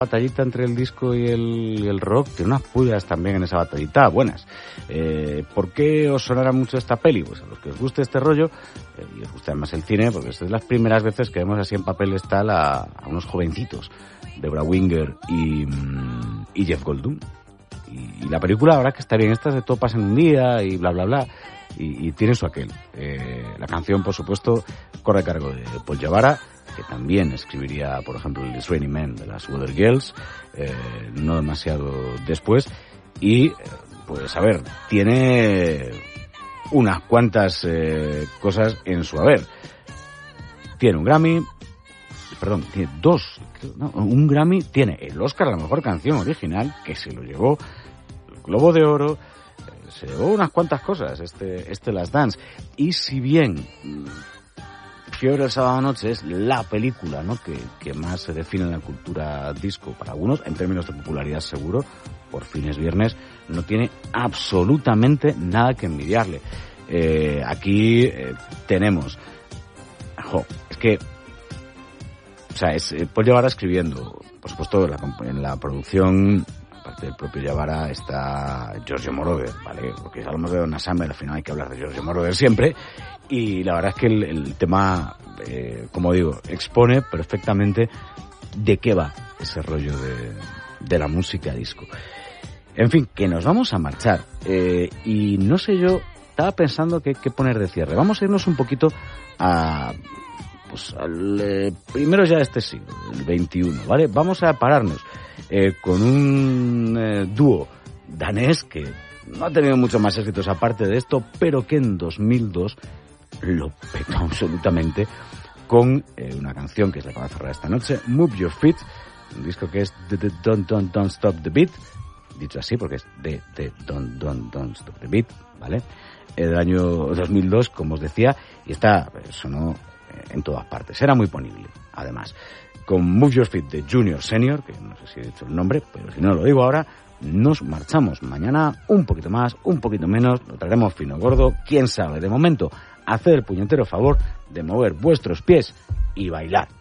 batallita entre el disco y el rock, tiene unas pullas también en esa batallita buenas. ¿Por qué os sonará mucho esta peli? Pues a los que os guste este rollo, y os gusta además el cine, porque es de las primeras veces que vemos así en papeles tal a unos jovencitos, Debra Winger y Jeff Goldblum. Y la película, la verdad que está bien, estas de todo pasa en un día y bla bla bla, y tiene su aquel. La canción, por supuesto, corre a cargo de Paul Jabara, que también escribiría, por ejemplo, el It's Raining Men de las Weather Girls, no demasiado después, y pues a ver, tiene unas cuantas cosas en su haber. Tiene un Grammy, tiene un Grammy, tiene el Oscar a la mejor canción original, que se lo llevó, el Globo de Oro, se llevó unas cuantas cosas, este Last Dance. Y si bien Fiebre el sábado noche es la película, ¿no?, que más se define en la cultura disco para algunos, en términos de popularidad seguro, por fin es viernes, no tiene absolutamente nada que envidiarle. Aquí tenemos, es que, o sea, es Paul Jabara escribiendo, por supuesto, en la producción, aparte del propio Jabara, está Giorgio Moroder, ¿vale? Porque si hablamos de Donna Summer, al final hay que hablar de Giorgio Moroder siempre, y la verdad es que el tema, como digo, expone perfectamente de qué va ese rollo de la música disco. En fin, que nos vamos a marchar, y no sé, yo estaba pensando qué poner de cierre. Vamos a irnos un poquito al primero ya de este siglo, el 21, ¿vale? Vamos a pararnos con un dúo danés que no ha tenido muchos más éxitos aparte de esto, pero que en 2002 lo petó absolutamente con una canción que es la que va a cerrar esta noche, Move Your Feet, un disco que es Don't Stop the Beat, dicho así porque es de Don't Stop the Beat, ¿vale? El año 2002, como os decía, y sonó en todas partes. Era muy ponible, además. Con Move Your Feet de Junior Senior, que no sé si he dicho el nombre, pero si no lo digo ahora, nos marchamos. Mañana un poquito más, un poquito menos, lo traeremos fino gordo, quién sabe. De momento, haced el puñetero favor de mover vuestros pies y bailar.